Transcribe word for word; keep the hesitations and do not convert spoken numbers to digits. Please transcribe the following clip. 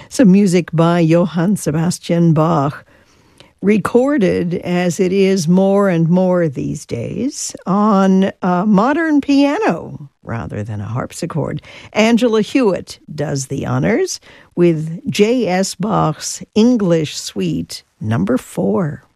Some music by Johann Sebastian Bach, recorded, as it is more and more these days, on a modern piano rather than a harpsichord. Angela Hewitt does the honors with J S. Bach's English Suite number four.